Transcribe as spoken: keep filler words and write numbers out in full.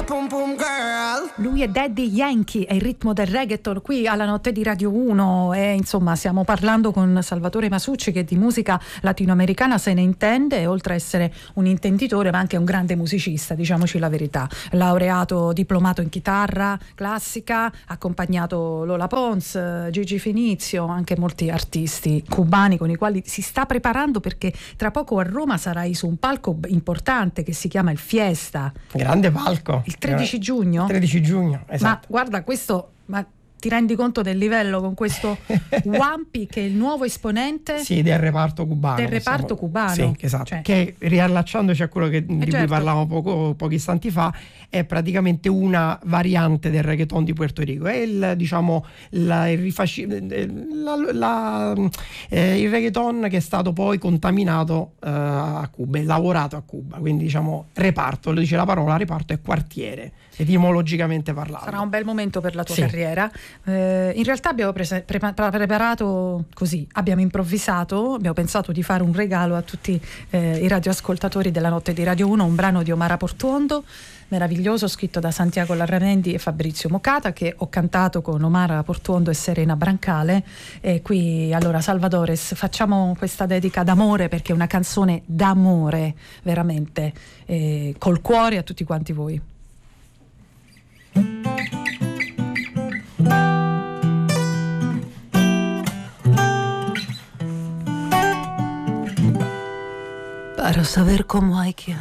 pum pum girl. Lui è Daddy Yankee, è il ritmo del reggaeton qui alla notte di Radio uno e insomma stiamo parlando con Salvatore Masucci che di musica latinoamericana se ne intende e oltre a essere un intenditore ma anche un grande musicista, diciamoci la verità, laureato diplomato in chitarra classica, ha accompagnato Lola Pons, Gigi Finizio, anche molti artisti cubani con i quali si sta preparando perché tra poco a Roma sarai su un palco importante che si chiama il Fiesta. Grande palco. Il tredici giugno? Il tredici giugno, esatto. Ma guarda questo, ma ti rendi conto del livello con questo Wampi che è il nuovo esponente? Sì, del reparto cubano. Del reparto possiamo... cubano. Sì, esatto. Cioè... Che riallacciandoci a quello che, di certo. cui parlavamo poco, pochi istanti fa, è praticamente una variante del reggaeton di Puerto Rico. È il, diciamo, la, il, rifaci... la, la, eh, il reggaeton che è stato poi contaminato eh, a Cuba, è lavorato a Cuba. Quindi diciamo reparto, lo dice la parola, reparto è quartiere, etimologicamente parlando. Sarà un bel momento per la tua sì. carriera. Eh, in realtà abbiamo prese, pre- preparato così, abbiamo improvvisato, abbiamo pensato di fare un regalo a tutti eh, i radioascoltatori della notte di Radio uno, un brano di Omara Portuondo, meraviglioso, scritto da Santiago Larramendi e Fabrizio Mocata, che ho cantato con Omara Portuondo e Serena Brancale. E qui allora Salvadores, facciamo questa dedica d'amore perché è una canzone d'amore veramente, eh, col cuore a tutti quanti voi. Para saber cómo hay que